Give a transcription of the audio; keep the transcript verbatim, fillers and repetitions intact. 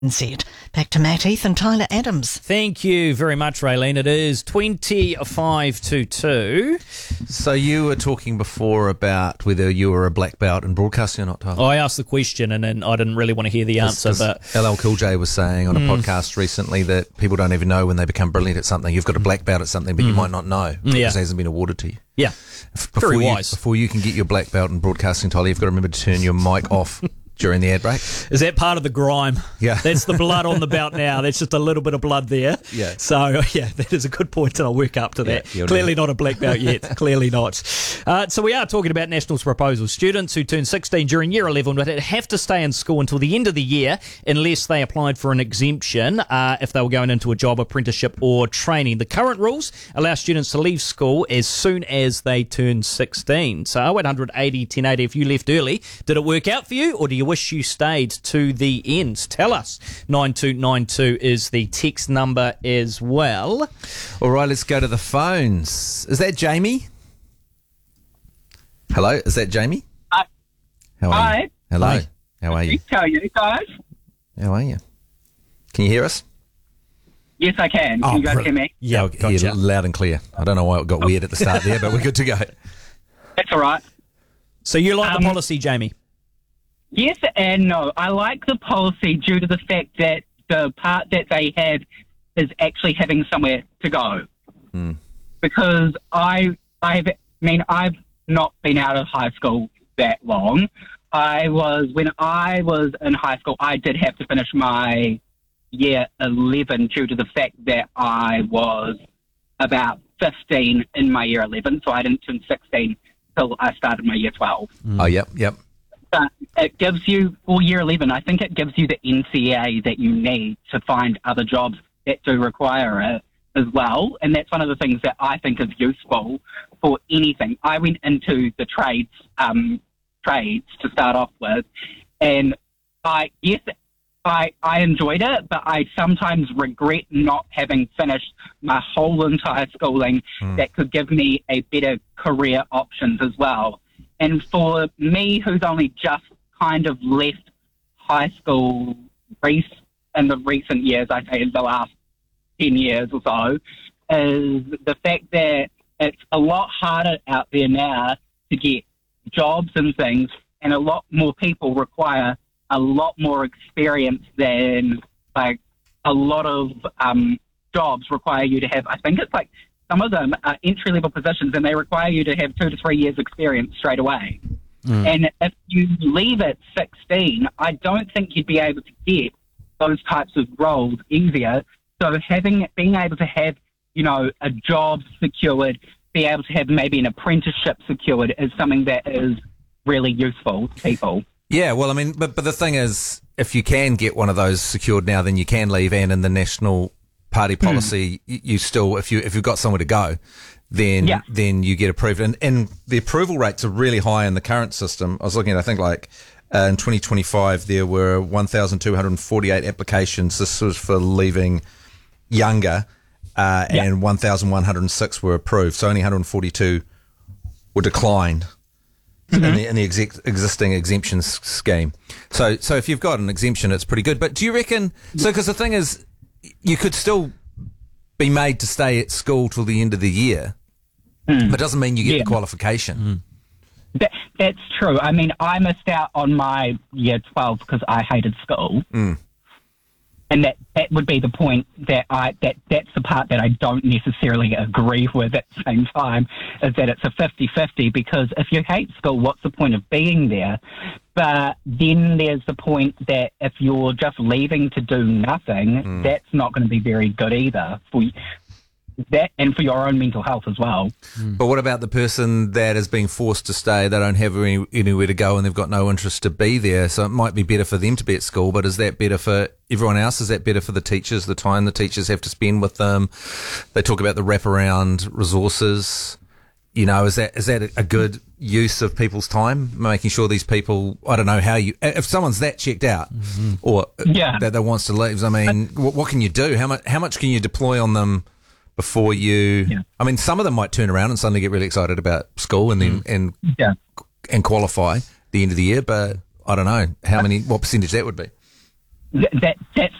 Set. Back to Matt Heath and Tyler Adams. Thank you very much, Raylene. It is twenty-five to two. So you were talking before about whether you were a black belt in broadcasting or not, Tyler. I asked the question and then I didn't really want to hear the answer. But L L Cool J was saying on a Mm. podcast recently that people don't even know when they become brilliant at something. You've got a black belt at something, but you Mm. might not know because Yeah. it hasn't been awarded to you. Yeah, Before very you, wise. Before you can get your black belt in broadcasting, Tyler, you've got to remember to turn your mic off during the ad break. Is that part of the grime? Yeah. That's the blood on the belt now. That's just a little bit of blood there. Yeah. So, yeah, that is a good point, and I'll work up to that. Yeah, Clearly know. not a black belt yet. Clearly not. Uh, so we are talking about Nationals proposals. Students who turn sixteen during year eleven would have to stay in school until the end of the year unless they applied for an exemption uh, if they were going into a job, apprenticeship or training. The current rules allow students to leave school as soon as they turn sixteen. So oh eight hundred eighty ten eighty if you left early. Did it work out for you, or do you wish you stayed to the end? Tell us. nine two nine two is the text number as well. All right, let's go to the phones. Is that Jamie? Hello, is that Jamie? Hi. How are Hi. you? Hello. Hi. How are you? How are you guys? How are you? Can you hear us? Yes, I can. Can you guys hear me? Yeah, Oh, gotcha. yeah, loud and clear. I don't know why it got weird at the start there, but we're good to go. That's all right. So you like Um, the policy, Jamie? Yes and no. I like the policy due to the fact that the part that they have is actually having somewhere to go. Hmm. Because I, I've, I mean, I've not been out of high school that long. I was, when I was in high school, I did have to finish my year eleven due to the fact that I was about fifteen in my year eleven, so I didn't turn sixteen till I started my year twelve. Oh, yep, yep. But it gives you, for year eleven, I think it gives you the N C A that you need to find other jobs that do require it as well. And that's one of the things that I think is useful for anything. I went into the trades, um, trades to start off with, and I, yes, I, I enjoyed it, but I sometimes regret not having finished my whole entire schooling Mm. that could give me a better career options as well. And for me, who's only just kind of left high school rec- in the recent years, I say in the last ten years or so, is the fact that it's a lot harder out there now to get jobs and things, and a lot more people require a lot more experience than, like, a lot of um, jobs require you to have, I think it's like, some of them are entry-level positions and they require you to have two to three years experience straight away. Mm. And if you leave at sixteen, I don't think you'd be able to get those types of roles easier. So having, being able to have, you know, a job secured, be able to have maybe an apprenticeship secured is something that is really useful to people. Yeah, well, I mean, but but the thing is, if you can get one of those secured now, then you can leave, and in the National Party policy, mm. you, you still, if you if you've got somewhere to go, then yeah. then you get approved, and and the approval rates are really high in the current system. I was looking at, I think like uh, in twenty twenty-five there were one thousand two hundred forty-eight applications. This was for leaving younger, uh, yeah. and one thousand one hundred six were approved. So only one hundred forty-two were declined. Mm-hmm. In the, in the exec, existing exemptions scheme. So, so if you've got an exemption, it's pretty good. But do you reckon, so because the thing is, you could still be made to stay at school till the end of the year, mm. but it doesn't mean you get yeah. the qualification. Mm. That, that's true. I mean, I missed out on my year twelve because I hated school. Mm. And that, that would be the point that I, that, that's the part that I don't necessarily agree with at the same time, is that it's a fifty-fifty, because if you hate school, what's the point of being there? But then there's the point that if you're just leaving to do nothing, mm. that's not going to be very good either for that and for your own mental health as well. Mm. But what about the person that is being forced to stay? They don't have any, anywhere to go and they've got no interest to be there. So it might be better for them to be at school, but is that better for everyone else? Is that better for the teachers, the time the teachers have to spend with them? They talk about the wraparound resources. You know, is that is that a good use of people's time? Making sure these people, I don't know how you, if someone's that checked out mm-hmm. or yeah. that they wants to leave, I mean, what, what can you do? How much, how much can you deploy on them before you, yeah. I mean, some of them might turn around and suddenly get really excited about school and then, mm. and, yeah. and qualify the end of the year, but I don't know how many, what percentage that would be. th- that that's